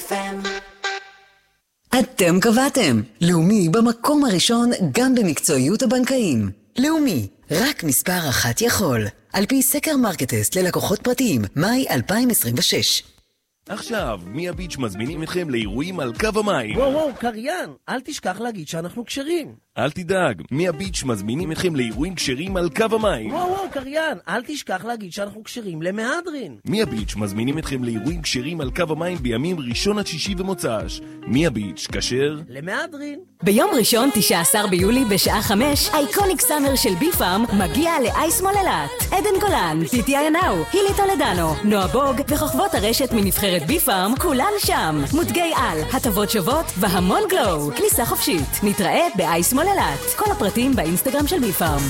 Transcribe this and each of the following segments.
FM. אתם קבעתם. לאומי במקום הראשון גם במקצועיות הבנקאים. לאומי, רק מספר אחת יכול. על פי סקר מרקטסט ללקוחות פרטיים, מאי 2026. עכשיו, מיה ביץ' מזמינים אתכם לאירועים על קו המים. וואו, קריין, אל תשכח להגיד שאנחנו כשרים. אל תדאג, מיה ביץ' מזמינים אתכם לאירועים כשרים על קו המים. וואו, קריין, אל תשכח להגיד שאנחנו כשרים למהדרין. מיה ביץ' מזמינים אתכם לאירועים כשרים על קו המים בימים ראשון עד שישי ומוצ"ש. מיה ביץ' כשר למהדרין. ביום ראשון 19 ביולי בשעה 5, אייקוניק סאמר של בי-פארם מגיע לאייס מול אילת. עדן גולן, טיטי איינאו, הילי טולדנו, נועה בוג וחוכבות הרשת מנבחרת בי-פארם, כולן שם. מותגי על, הטבות שוות והמון גלו. כניסה חופשית. נתראה באייס מול אילת. כל הפרטים באינסטגרם של בי-פארם.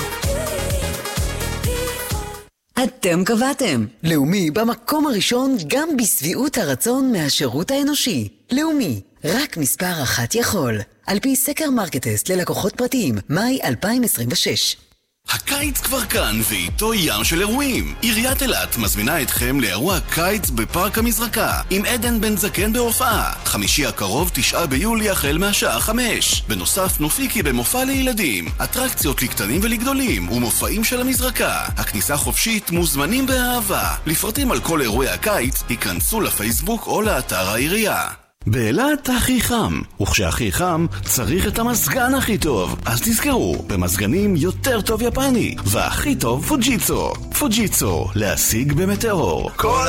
אתם קבעתם. לאומי במקום הראשון גם בסביעות הרצון מהשירות האנושי. לאומי, רק מספר אחת יכול. על פי סקר מרקטסט ללקוחות פרטיים, מאי 2026. הקיץ כבר כאן ואיתו ים של אירועים. עיריית אילת מזמינה אתכם לאירוע קיץ בפארק המזרקה עם עדן בן זקן בהופעה. חמישי הקרוב 9 ביולי החל מהשעה 5. בנוסף נופיקי במופע לילדים, אטרקציות לקטנים ולגדולים ומופעים של המזרקה. הכניסה חופשית, מוזמנים באהבה. לפרטים על כל אירועי הקיץ היכנסו לפייסבוק או לאתר העירייה. באילת הכי חם, וכשהכי חם צריך את המזגן הכי טוב. אז תזכרו, במזגנים יותר טוב יפני והכי טוב פוג'יצו. פוג'יצו, להשיג במטאור. כל